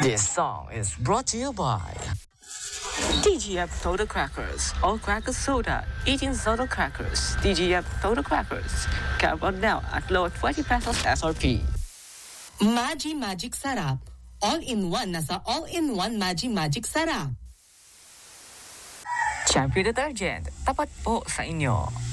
This song is brought to you by DGF Soda Crackers. All crackers soda. Eating soda crackers. DGF Soda Crackers. Careful now at low 20 pesos SRP. Magi Magic Sarap. All-in-one na sa All-in-one Magi Magic Sarap. Champion Detergent. Tapat po sa inyo.